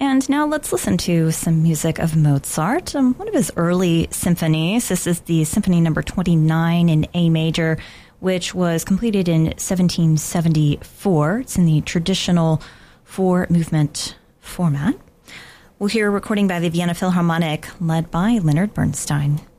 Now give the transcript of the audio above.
And now let's listen to some music of Mozart, one of his early symphonies. This is the Symphony Number 29 in A major, which was completed in 1774. It's in the traditional four-movement format. We'll hear a recording by the Vienna Philharmonic, led by Leonard Bernstein.